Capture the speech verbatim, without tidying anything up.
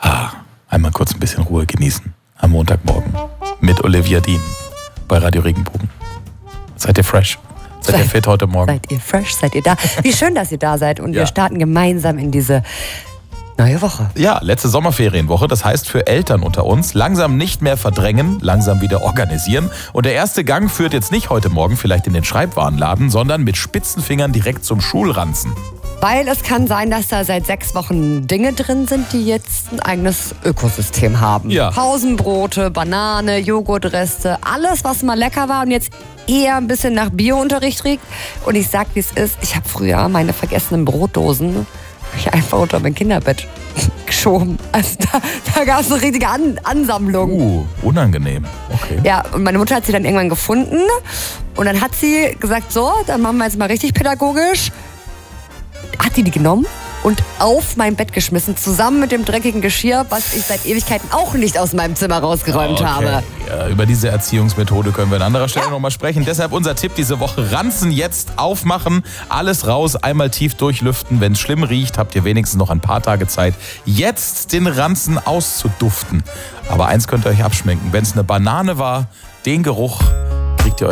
Ah, einmal kurz ein bisschen Ruhe genießen. Am Montagmorgen. Mit Olivia Dean bei Radio Regenbogen. Seid ihr fresh? Seid, seid ihr fit heute Morgen? Seid ihr fresh? Seid ihr da? Wie schön, dass ihr da seid. Und ja. wir starten gemeinsam in diese neue Woche. Ja, letzte Sommerferienwoche. Das heißt für Eltern unter uns, langsam nicht mehr verdrängen, langsam wieder organisieren. Und der erste Gang führt jetzt nicht heute Morgen vielleicht in den Schreibwarenladen, sondern mit spitzen Fingern direkt zum Schulranzen. Weil es kann sein, dass da seit sechs Wochen Dinge drin sind, die jetzt ein eigenes Ökosystem haben. Ja. Pausenbrote, Banane, Joghurtreste, alles, was mal lecker war und jetzt eher ein bisschen nach Biounterricht riecht. Und ich sag, wie es ist, ich habe früher meine vergessenen Brotdosen ich einfach unter mein Kinderbett geschoben. Also da, da gab es eine richtige An- Ansammlung. Uh, unangenehm. Okay. Ja, und meine Mutter hat sie dann irgendwann gefunden. Und dann hat sie gesagt, so, dann machen wir jetzt mal richtig pädagogisch. Hat die die genommen und auf mein Bett geschmissen, zusammen mit dem dreckigen Geschirr, was ich seit Ewigkeiten auch nicht aus meinem Zimmer rausgeräumt okay. habe. Ja, über diese Erziehungsmethode können wir an anderer Stelle Ja. noch mal sprechen. Deshalb unser Tipp diese Woche, Ranzen jetzt aufmachen, alles raus, einmal tief durchlüften. Wenn es schlimm riecht, habt ihr wenigstens noch ein paar Tage Zeit, jetzt den Ranzen auszuduften. Aber eins könnt ihr euch abschminken, wenn es eine Banane war, den Geruch